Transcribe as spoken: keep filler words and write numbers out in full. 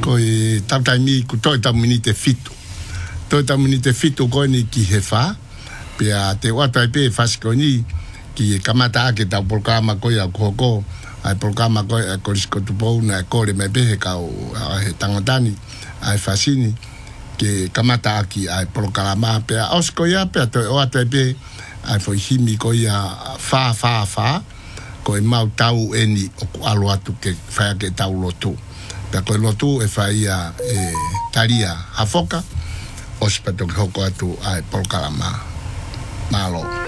ko i tautai mi ku toi tau mini te fitu. Toi tau mini te fitu ko ni ki he wha. Pia te watai pe whasiko ni ki kamata ake tau polkama ko i a kuhoko. Ai polkama ko i a korisko tupou na e kore me pehe kau he tangatani. Ai whasini ke kamata aki ai polkama pia osko ia pia toi watai pe ai foi himi ko i a wha wha wha. Ko i mau tau eni o ku alo atu ke whaia ke tau lotu. Pea koe lotu e whaia e taria hafoka o sipato ke hoko atu ai polkalama malo.